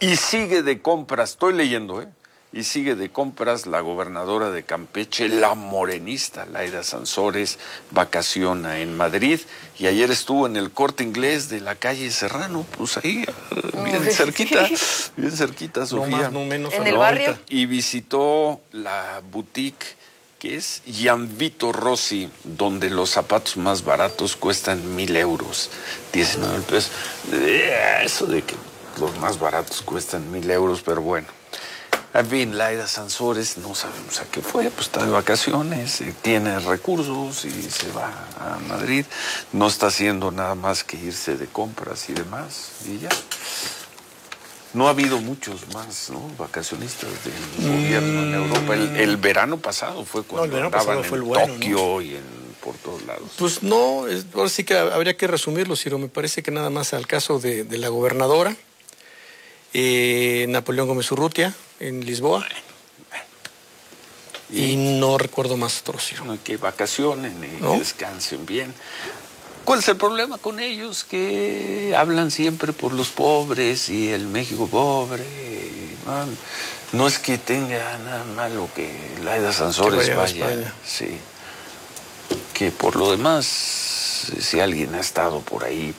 Y sigue de compras, estoy leyendo, y sigue de compras la gobernadora de Campeche, la morenista, Laida Sansores, vacaciona en Madrid, y ayer estuvo en el Corte Inglés de la calle Serrano, pues ahí, bien cerquita, Sofía. No más, no menos. ¿En el barrio? Y visitó la boutique que es Gianvito Rossi, donde los zapatos más baratos cuestan 1,000 euros, 19 pesos. Eso de que los más baratos cuestan 1,000 euros, pero bueno. En fin, Laida Sansores, no sabemos a qué fue, pues está de vacaciones, tiene recursos y se va a Madrid. No está haciendo nada más que irse de compras y demás, y ya. No ha habido muchos más, ¿no?, vacacionistas del gobierno en Europa. El verano pasado fue cuando andaban en Tokio, ¿no?, y por todos lados. Pues no, ahora sí que habría que resumirlo, Ciro. Me parece que nada más al caso de la gobernadora, Napoleón Gómez Urrutia, en Lisboa. Y no recuerdo más otros, Ciro. No, que vacacionen y ¿no?, descansen bien. ¿Cuál es el problema con ellos? Que hablan siempre por los pobres y el México pobre. No es que tenga nada malo que Laida Sansores vaya. Sí. Que por lo demás, si alguien ha estado por ahí,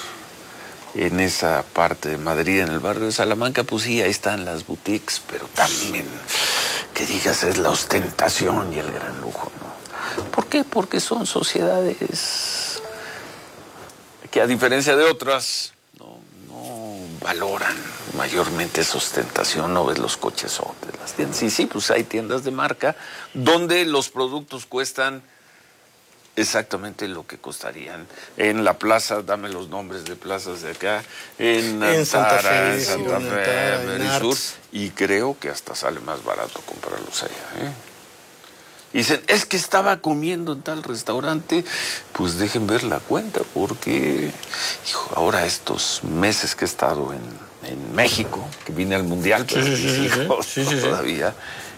en esa parte de Madrid, en el barrio de Salamanca, pues sí, ahí están las boutiques, pero también, que digas, es la ostentación y el gran lujo, ¿no? ¿Por qué? Porque son sociedades que, a diferencia de otras, no valoran mayormente esa ostentación. No ves los cochesotes, las tiendas. Sí, pues hay tiendas de marca donde los productos cuestan exactamente lo que costarían en la plaza, dame los nombres de plazas de acá, en Santa Fe, Merisur, y creo que hasta sale más barato comprarlos allá, Y dicen, es que estaba comiendo en tal restaurante. Pues dejen ver la cuenta, porque ahora estos meses que he estado en México, que vine al Mundial, pero todavía,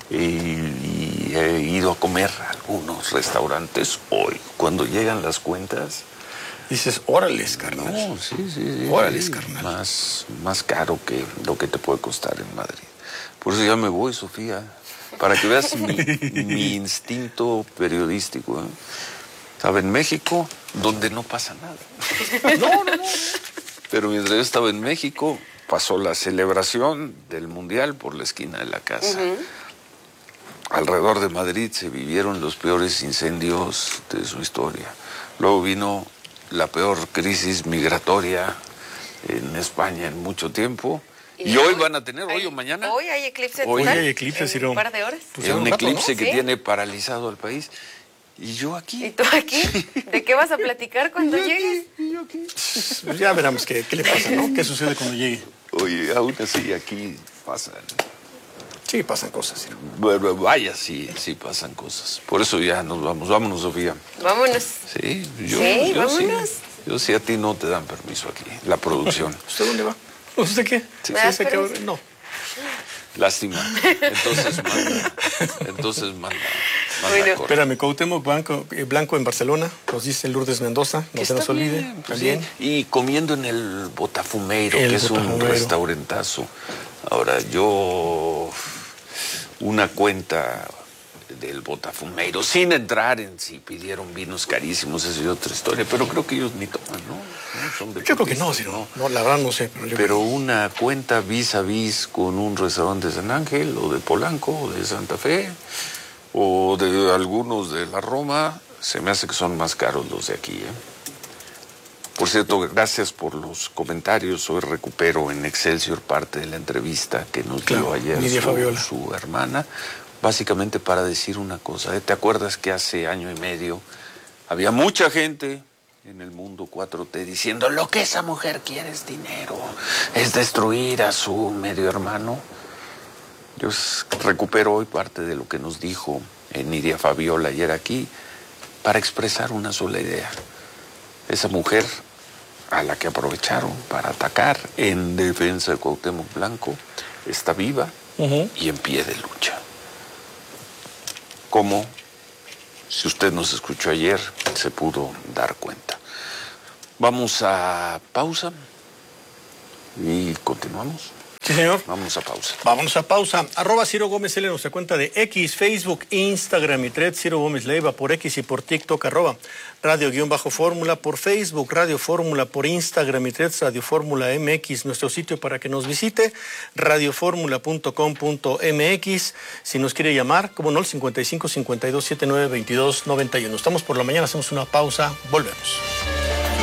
y he ido a comer a algunos restaurantes hoy. Cuando llegan las cuentas, dices, órales, carnal. No, sí. Órales, carnal. Más caro que lo que te puede costar en Madrid. Por eso ya me voy, Sofía. Para que veas mi instinto periodístico. Estaba en México, donde no pasa nada. No. Pero mientras yo estaba en México, pasó la celebración del Mundial por la esquina de la casa. Alrededor de Madrid se vivieron los peores incendios de su historia. Luego vino la peor crisis migratoria en España en mucho tiempo. Y hoy van a tener, hoy o mañana. Hoy hay eclipse. Hoy hay eclipse, Ciro. En un par de horas. Pues es un eclipse, ¿no?, que tiene paralizado al país. Y yo aquí. ¿Y tú aquí? ¿De qué vas a platicar cuando llegues? Y yo aquí. Pues ya veremos qué le pasa, ¿no? ¿Qué sucede cuando llegue? Oye, aún así aquí pasan. Sí, pasan cosas, Ciro. Vaya, sí pasan cosas. Por eso ya nos vamos. Vámonos, Sofía. Vámonos. Sí, vámonos. Sí. Yo sí, a ti no te dan permiso aquí, la producción. ¿Usted dónde va? ¿Usted qué? Sí. No. Lástima. Entonces manda. Bueno. Espérame, Cuauhtémoc Blanco en Barcelona, nos dice Lourdes Mendoza, no se nos olvide. Bien, pues también. Sí. Y comiendo en el Botafumeiro, que es un restaurentazo. Ahora, una cuenta del Botafumeiro, sin entrar en si pidieron vinos carísimos, esa es otra historia, pero creo que ellos ni toman, ¿no? Yo creo que no, Ciro. No, la verdad no sé. Pero una cuenta vis a vis con un restaurante de San Ángel, o de Polanco, o de Santa Fe, o de algunos de la Roma, se me hace que son más caros los de aquí, Por cierto, gracias por los comentarios. Hoy recupero en Excelsior parte de la entrevista que nos dio ayer su hermana, básicamente para decir una cosa. ¿Te acuerdas que hace año y medio había mucha gente en el mundo 4T diciendo lo que esa mujer quiere es dinero, es destruir a su medio hermano? Yo recupero hoy parte de lo que nos dijo Nidia Fabiola ayer aquí para expresar una sola idea. Esa mujer a la que aprovecharon para atacar en defensa de Cuauhtémoc Blanco está viva y en pie de lucha. Como, si usted nos escuchó ayer, se pudo dar cuenta. Vamos a pausa y continuamos. Sí, señor. Vamos a pausa. Vámonos a pausa. @Ciro Gómez L, nuestra cuenta de X, Facebook, Instagram y Threads. Ciro Gómez Leiva por X y por TikTok. @Radio_Fórmula por Facebook, Radio Fórmula por Instagram y Threads, Radio Fórmula MX. Nuestro sitio para que nos visite, radioformula.com.mx. Si nos quiere llamar, como no, el 55 52 79 22 91. Estamos por la mañana, hacemos una pausa, volvemos.